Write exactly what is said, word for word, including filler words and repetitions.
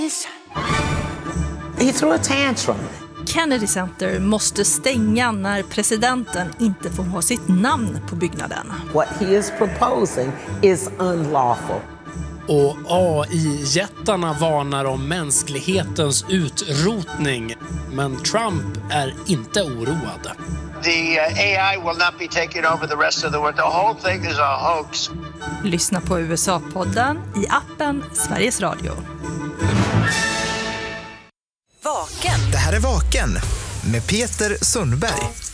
He threw a tantrum. Kennedy Center måste stänga när presidenten inte får ha sitt namn på byggnaden. What he is proposing is unlawful. Och A I-jättarna varnar om mänsklighetens utrotning. Men Trump är inte oroad. The uh, A I will not be taking over the rest of the world. The whole thing is a hoax. Lyssna på U S A-podden i appen Sveriges Radio. Vaken. Det här är Vaken med Peter Sundberg.